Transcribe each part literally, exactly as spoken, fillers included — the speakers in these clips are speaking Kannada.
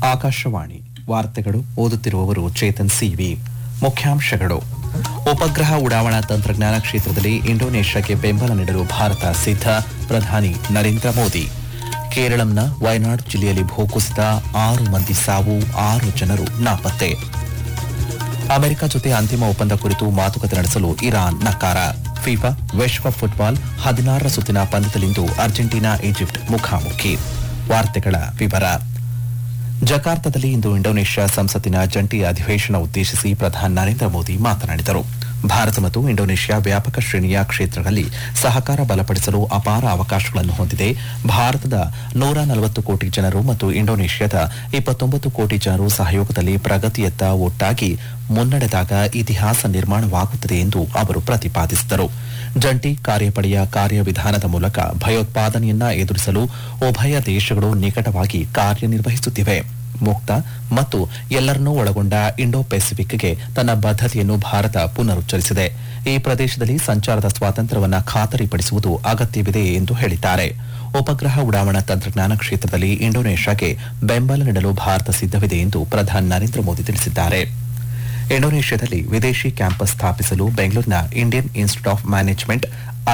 ಆಕಾಶವಾಣಿ ವಾರ್ತೆಗಳು ಓದುತ್ತಿರುವವರು ಚೇತನ್ ಸಿವಿ. ಮುಖ್ಯಾಂಶಗಳು: ಉಪಗ್ರಹ ಉಡಾವಣಾ ತಂತ್ರಜ್ಞಾನ ಕ್ಷೇತ್ರದಲ್ಲಿ ಇಂಡೋನೇಷ್ಯಾಕ್ಕೆ ಬೆಂಬಲ ನೀಡಲು ಭಾರತ ಸಿದ್ಧ, ಪ್ರಧಾನಿ ನರೇಂದ್ರ ಮೋದಿ. ಕೇರಳಂನ ವಯನಾಡು ಜಿಲ್ಲೆಯಲ್ಲಿ ಭೂಕುಸಿತ, ಆರು ಮಂದಿ ಸಾವು, ಆರು ಜನರು ನಾಪತ್ತೆ. ಅಮೆರಿಕ ಜೊತೆ ಅಂತಿಮ ಒಪ್ಪಂದ ಕುರಿತು ಮಾತುಕತೆ ನಡೆಸಲು ಇರಾನ್ ನಕಾರ. ಫಿಫಾ ವಿಶ್ವ ಫುಟ್ಬಾಲ್ ಹದಿನಾರರ ಸುತ್ತಿನ ಪಂದ್ಯದಲ್ಲಿಂದು ಅರ್ಜೆಂಟೀನಾ ಈಜಿಪ್ಟ್ ಮುಖಾಮುಖಿ. ವಾರ್ತೆಗಳ ವಿವರ. ಜಕಾರ್ತದಲ್ಲಿ ಇಂದು ಇಂಡೋನೇಷ್ಯಾ ಸಂಸತ್ತಿನ ಜಂಟಿ ಅಧಿವೇಶನ ಉದ್ದೇಶಿಸಿ ಪ್ರಧಾನಿ ನರೇಂದ್ರ ಮೋದಿ ಮಾತನಾಡಿದರು. ಭಾರತ ಮತ್ತು ಇಂಡೋನೇಷ್ಯಾ ವ್ಯಾಪಕ ಶ್ರೇಣಿಯ ಕ್ಷೇತ್ರಗಳಲ್ಲಿ ಸಹಕಾರ ಬಲಪಡಿಸಲು ಅಪಾರ ಅವಕಾಶಗಳನ್ನು ಹೊಂದಿದೆ. ಭಾರತದ ನೂರ ನಲವತ್ತು ಕೋಟಿ ಜನರು ಮತ್ತು ಇಂಡೋನೇಷ್ಯಾದ ಇಪ್ಪತ್ತೊಂಬತ್ತು ಕೋಟಿ ಜನರು ಸಹಯೋಗದಲ್ಲಿ ಪ್ರಗತಿಯತ್ತ ಒಟ್ಟಾಗಿ ಮುನ್ನಡೆದಾಗ ಇತಿಹಾಸ ನಿರ್ಮಾಣವಾಗುತ್ತದೆ ಎಂದು ಅವರು ಪ್ರತಿಪಾದಿಸಿದರು. ಜಂಟಿ ಕಾರ್ಯಪಡೆಯ ಕಾರ್ಯವಿಧಾನದ ಮೂಲಕ ಭಯೋತ್ಪಾದನೆಯನ್ನ ಎದುರಿಸಲು ಉಭಯ ದೇಶಗಳು ನಿಕಟವಾಗಿ ಕಾರ್ಯನಿರ್ವಹಿಸುತ್ತಿವೆ. ಮುಕ್ತ ಮತ್ತು ಎಲ್ಲರನ್ನೂ ಒಳಗೊಂಡ ಇಂಡೋ ಪೆಸಿಫಿಕ್ಗೆ ತನ್ನ ಬದ್ಧತೆಯನ್ನು ಭಾರತ ಪುನರುಚ್ಚರಿಸಿದೆ. ಈ ಪ್ರದೇಶದಲ್ಲಿ ಸಂಚಾರದ ಸ್ವಾತಂತ್ರ್ಯವನ್ನು ಖಾತರಿಪಡಿಸುವುದು ಅಗತ್ಯವಿದೆ ಎಂದು ಹೇಳಿದ್ದಾರೆ. ಉಪಗ್ರಹ ಉಡಾವಣಾ ತಂತ್ರಜ್ಞಾನ ಕ್ಷೇತ್ರದಲ್ಲಿ ಇಂಡೋನೇಷ್ಯಾಗೆ ಬೆಂಬಲ ನೀಡಲು ಭಾರತ ಸಿದ್ಧವಿದೆ ಎಂದು ಪ್ರಧಾನಿ ನರೇಂದ್ರ ಮೋದಿ ತಿಳಿಸಿದ್ದಾರೆ. ಇಂಡೋನೇಷ್ಯಾದಲ್ಲಿ ವಿದೇಶಿ ಕ್ಯಾಂಪಸ್ ಸ್ಥಾಪಿಸಲು ಬೆಂಗಳೂರಿನ ಇಂಡಿಯನ್ ಇನ್ಸ್ಟಿಟ್ಯೂಟ್ ಆಫ್ ಮ್ಯಾನೇಜ್ಮೆಂಟ್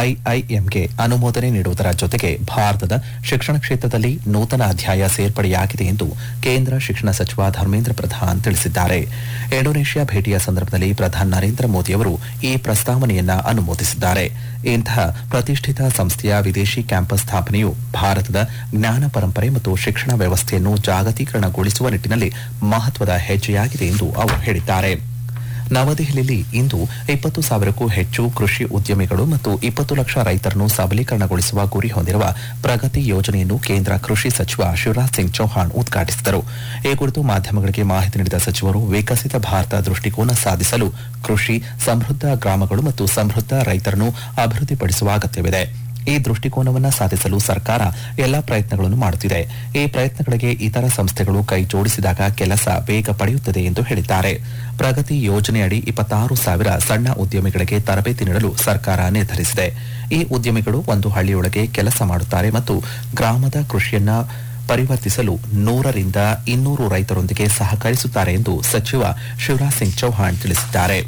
ಐಐಎಂಗೆ ಅನುಮೋದನೆ ನೀಡುವುದರ ಜೊತೆಗೆ ಭಾರತದ ಶಿಕ್ಷಣ ಕ್ಷೇತ್ರದಲ್ಲಿ ನೂತನ ಅಧ್ಯಾಯ ಸೇರ್ಪಡೆಯಾಗಿದೆ ಎಂದು ಕೇಂದ್ರ ಶಿಕ್ಷಣ ಸಚಿವ ಧರ್ಮೇಂದ್ರ ಪ್ರಧಾನ್ ತಿಳಿಸಿದ್ದಾರೆ. ಇಂಡೋನೇಷ್ಯಾ ಭೇಟಿಯ ಸಂದರ್ಭದಲ್ಲಿ ಪ್ರಧಾನಿ ನರೇಂದ್ರ ಮೋದಿ ಅವರು ಈ ಪ್ರಸ್ತಾವನೆಯನ್ನ ಅನುಮೋದಿಸಿದ್ದಾರೆ. ಇಂತಹ ಪ್ರತಿಷ್ಠಿತ ಸಂಸ್ಥೆಯ ವಿದೇಶಿ ಕ್ಯಾಂಪಸ್ ಸ್ಥಾಪನೆಯು ಭಾರತದ ಜ್ಞಾನ ಪರಂಪರೆ ಮತ್ತು ಶಿಕ್ಷಣ ವ್ಯವಸ್ಥೆಯನ್ನು ಜಾಗತೀಕರಣಗೊಳಿಸುವ ನಿಟ್ಟಿನಲ್ಲಿ ಮಹತ್ವದ ಹೆಜ್ಜೆಯಾಗಿದೆ ಎಂದು ಅವರು ಹೇಳಿದ್ದಾರೆ. ನವದೆಹಲಿಯಲ್ಲಿ ಇಂದು ಇಪ್ಪತ್ತು ಸಾವಿರಕ್ಕೂ ಹೆಚ್ಚು ಕೃಷಿ ಉದ್ಯಮಿಗಳು ಮತ್ತು ಇಪ್ಪತ್ತು ಲಕ್ಷ ರೈತರನ್ನು ಸಬಲೀಕರಣಗೊಳಿಸುವ ಗುರಿ ಹೊಂದಿರುವ ಪ್ರಗತಿ ಯೋಜನೆಯನ್ನು ಕೇಂದ್ರ ಕೃಷಿ ಸಚಿವ ಶಿವರಾಜ್ ಸಿಂಗ್ ಚೌಹಾಣ್ ಉದ್ಘಾಟಿಸಿದರು. ಈ ಕುರಿತು ಮಾಧ್ಯಮಗಳಿಗೆ ಮಾಹಿತಿ ನೀಡಿದ ಸಚಿವರು, ವಿಕಸಿತ ಭಾರತ ದೃಷ್ಟಿಕೋನ ಸಾಧಿಸಲು ಕೃಷಿ, ಸಮೃದ್ಧ ಗ್ರಾಮಗಳು ಮತ್ತು ಸಮೃದ್ಧ ರೈತರನ್ನು ಅಭಿವೃದ್ಧಿಪಡಿಸುವ ಅಗತ್ಯವಿದೆ. ಈ ದೃಷ್ಟಿಕೋನವನ್ನು ಸಾಧಿಸಲು ಸರ್ಕಾರ ಎಲ್ಲಾ ಪ್ರಯತ್ನಗಳನ್ನು ಮಾಡುತ್ತಿದೆ. ಈ ಪ್ರಯತ್ನಗಳಿಗೆ ಇತರ ಸಂಸ್ಥೆಗಳು ಕೈ ಜೋಡಿಸಿದಾಗ ಕೆಲಸ ವೇಗ ಪಡೆಯುತ್ತದೆ ಎಂದು ಹೇಳಿದ್ದಾರೆ. ಪ್ರಗತಿ ಯೋಜನೆಯಡಿ ಇಪ್ಪತ್ತಾರು ಸಾವಿರ ಸಣ್ಣ ಉದ್ಯಮಿಗಳಿಗೆ ತರಬೇತಿ ನೀಡಲು ಸರ್ಕಾರ ನಿರ್ಧರಿಸಿದೆ. ಈ ಉದ್ಯಮಿಗಳು ಒಂದು ಹಳ್ಳಿಯೊಳಗೆ ಕೆಲಸ ಮಾಡುತ್ತಾರೆ ಮತ್ತು ಗ್ರಾಮದ ಕೃಷಿಯನ್ನ ಪರಿವರ್ತಿಸಲು ನೂರರಿಂದ ಇನ್ನೂರು ರೈತರೊಂದಿಗೆ ಸಹಕರಿಸುತ್ತಾರೆ ಎಂದು ಸಚಿವ ಶಿವರಾಜ್ ಸಿಂಗ್ ಚೌಹಾಣ್ ತಿಳಿಸಿದ್ದಾರೆ.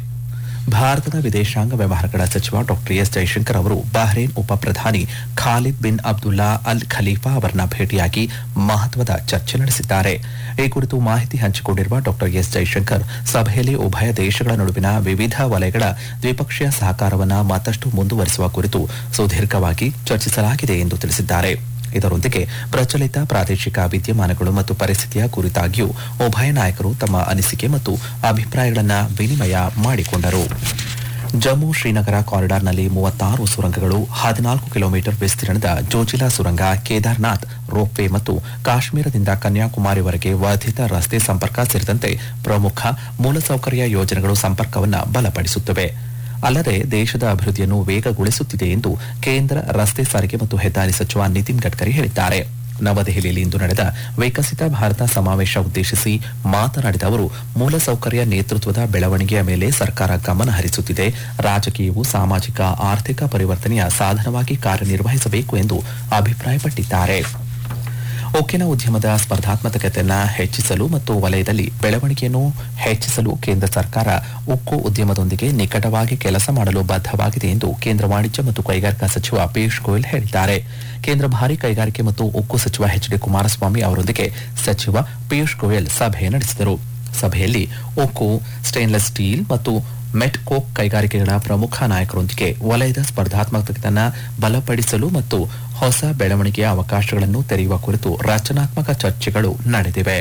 ಭಾರತದ ವಿದೇಶಾಂಗ ವ್ಯವಹಾರಗಳ ಸಚಿವ ಡಾ ಎಸ್ ಜೈಶಂಕರ್ ಅವರು ಬಹ್ರೇನ್ ಉಪ ಪ್ರಧಾನಿ Khalid bin Abdullah Al Khalifa ಅವರನ್ನ ಭೇಟಿಯಾಗಿ ಮಹತ್ವದ ಚರ್ಚೆ ನಡೆಸಿದ್ದಾರೆ. ಈ ಕುರಿತು ಮಾಹಿತಿ ಹಂಚಿಕೊಂಡಿರುವ ಡಾ ಎಸ್ ಜೈಶಂಕರ್, ಸಭೆಯಲ್ಲಿ ಉಭಯ ದೇಶಗಳ ನಡುವಿನ ವಿವಿಧ ವಲಯಗಳ ದ್ವಿಪಕ್ಷೀಯ ಸಹಕಾರವನ್ನು ಮತ್ತಷ್ಟು ಮುಂದುವರಿಸುವ ಕುರಿತು ಸುದೀರ್ಘವಾಗಿ ಚರ್ಚಿಸಲಾಗಿದೆ ಎಂದು ತಿಳಿಸಿದ್ದಾರೆ. ಇದರೊಂದಿಗೆ ಪ್ರಚಲಿತ ಪ್ರಾದೇಶಿಕ ವಿದ್ಯಮಾನಗಳು ಮತ್ತು ಪರಿಸ್ಥಿತಿಯ ಕುರಿತಾಗಿಯೂ ಉಭಯ ನಾಯಕರು ತಮ್ಮ ಅನಿಸಿಕೆ ಮತ್ತು ಅಭಿಪ್ರಾಯಗಳನ್ನು ವಿನಿಮಯ ಮಾಡಿಕೊಂಡರು. ಜಮ್ಮು ಶ್ರೀನಗರ ಕಾರಿಡಾರ್ನಲ್ಲಿ ಮೂವತ್ತಾರು ಸುರಂಗಗಳು, ಹದಿನಾಲ್ಕು ಕಿಲೋಮೀಟರ್ ವಿಸ್ತೀರ್ಣದ ಜೋಜಿಲಾ ಸುರಂಗ, ಕೇದಾರ್ನಾಥ್ ರೋಪ್ವೇ ಮತ್ತು ಕಾಶ್ಮೀರದಿಂದ ಕನ್ಯಾಕುಮಾರಿವರೆಗೆ ವರ್ಧಿತ ರಸ್ತೆ ಸಂಪರ್ಕ ಸೇರಿದಂತೆ ಪ್ರಮುಖ ಮೂಲಸೌಕರ್ಯ ಯೋಜನೆಗಳು ಸಂಪರ್ಕವನ್ನು ಬಲಪಡಿಸುತ್ತವೆ. ಅಲ್ಲದೆ ದೇಶದ ಅಭಿವೃದ್ಧಿಯನ್ನು ವೇಗಗೊಳಿಸುತ್ತಿದೆ ಎಂದು ಕೇಂದ್ರ ರಸ್ತೆ ಸಾರಿಗೆ ಮತ್ತು ಹೆದ್ದಾರಿ ಸಚಿವ ನಿತಿನ್ ಗಡ್ಕರಿ ಹೇಳಿದ್ದಾರೆ. ನವದೆಹಲಿಯಲ್ಲಿ ಇಂದು ನಡೆದ ವಿಕಸಿತ ಭಾರತ ಸಮಾವೇಶ ಉದ್ದೇಶಿಸಿ ಮಾತನಾಡಿದ ಅವರು, ಮೂಲಸೌಕರ್ಯ ನೇತೃತ್ವದ ಬೆಳವಣಿಗೆಯ ಮೇಲೆ ಸರ್ಕಾರ ಗಮನ ಹರಿಸುತ್ತಿದೆ. ರಾಜಕೀಯವು ಸಾಮಾಜಿಕ ಆರ್ಥಿಕ ಪರಿವರ್ತನೆಯ ಸಾಧನವಾಗಿ ಕಾರ್ಯನಿರ್ವಹಿಸಬೇಕು ಎಂದು ಅಭಿಪ್ರಾಯಪಟ್ಟಿದ್ದಾರೆ. ಉಕ್ಕಿನ ಉದ್ಯಮದ ಸ್ಪರ್ಧಾತ್ಮಕತೆಯನ್ನು ಹೆಚ್ಚಿಸಲು ಮತ್ತು ವಲಯದಲ್ಲಿ ಬೆಳವಣಿಗೆಯನ್ನು ಹೆಚ್ಚಿಸಲು ಕೇಂದ್ರ ಸರ್ಕಾರ ಉಕ್ಕು ಉದ್ಯಮದೊಂದಿಗೆ ನಿಕಟವಾಗಿ ಕೆಲಸ ಮಾಡಲು ಬದ್ಧವಾಗಿದೆ ಎಂದು ಕೇಂದ್ರ ವಾಣಿಜ್ಯ ಮತ್ತು ಕೈಗಾರಿಕಾ ಸಚಿವ ಪಿಯೂಷ್ ಗೋಯಲ್ ಹೇಳಿದ್ದಾರೆ. ಕೇಂದ್ರ ಭಾರೀ ಕೈಗಾರಿಕೆ ಮತ್ತು ಉಕ್ಕು ಸಚಿವ ಎಚ್ ಡಿ ಕುಮಾರಸ್ವಾಮಿ ಅವರೊಂದಿಗೆ ಸಚಿವ ಪಿಯೂಷ್ ಗೋಯಲ್ ಸಭೆ ನಡೆಸಿದರು. ಸಭೆಯಲ್ಲಿ ಉಕ್ಕು, ಸ್ಟೇನ್ಲೆಸ್ ಸ್ಟೀಲ್ ಮತ್ತು ಮೆಟ್ ಕೋಕ್ ಕೈಗಾರಿಕೆಗಳ ಪ್ರಮುಖ ನಾಯಕರೊಂದಿಗೆ ವಲಯದ ಸ್ಪರ್ಧಾತ್ಮಕತೆಯನ್ನು ಬಲಪಡಿಸಲು ಮತ್ತು ಹೊಸ ಬೆಳವಣಿಗೆಯ ಅವಕಾಶಗಳನ್ನು ತೆರೆಯುವ ಕುರಿತು ರಚನಾತ್ಮಕ ಚರ್ಚೆಗಳು ನಡೆದಿವೆ.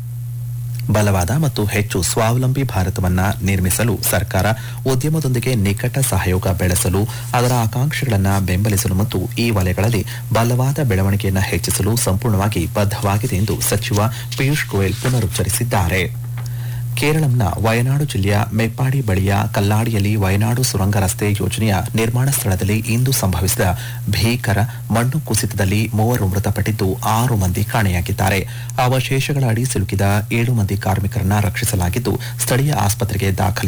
ಬಲವಾದ ಮತ್ತು ಹೆಚ್ಚು ಸ್ವಾವಲಂಬಿ ಭಾರತವನ್ನ ನಿರ್ಮಿಸಲು ಸರ್ಕಾರ ಉದ್ಯಮದೊಂದಿಗೆ ನಿಕಟ ಸಹಯೋಗ ಬೆಳೆಸಲು, ಅದರ ಆಕಾಂಕ್ಷೆಗಳನ್ನು ಬೆಂಬಲಿಸಲು ಮತ್ತು ಈ ವಲಯಗಳಲ್ಲಿ ಬಲವಾದ ಬೆಳವಣಿಗೆಯನ್ನು ಹೆಚ್ಚಿಸಲು ಸಂಪೂರ್ಣವಾಗಿ ಬದ್ಧವಾಗಿದೆ ಎಂದು ಸಚಿವ ಪಿಯೂಷ್ ಗೋಯಲ್ ಪುನರುಚ್ಚರಿಸಿದ್ದಾರೆ. ಕೇರಳಂನ ವಯನಾಡು ಜಿಲ್ಲೆಯ ಮೆಪ್ಪಾಡಿ ಬಳಿಯ ಕಲ್ಲಾಡಿಯಲ್ಲಿ ವಯನಾಡು ಸುರಂಗ ರಸ್ತೆ ಯೋಜನೆಯ ನಿರ್ಮಾಣ ಸ್ಥಳದಲ್ಲಿ ಇಂದು ಸಂಭವಿಸಿದ ಭೀಕರ ಮಣ್ಣು ಕುಸಿತದಲ್ಲಿ ಮೂವರು ಮೃತಪಟ್ಟಿದ್ದು ಆರು ಮಂದಿ ಕಾಣೆಯಾಗಿದ್ದಾರೆ. ಅವಶೇಷಗಳ ಅಡಿ ಸಿಲುಕಿದ ಏಳು ಮಂದಿ ಕಾರ್ಮಿಕರನ್ನ ರಕ್ಷಿಸಲಾಗಿದ್ದು ಸ್ಥಳೀಯ ಆಸ್ಪತ್ರೆಗೆ ದಾಖಲಿಸಲಾಗಿದೆ.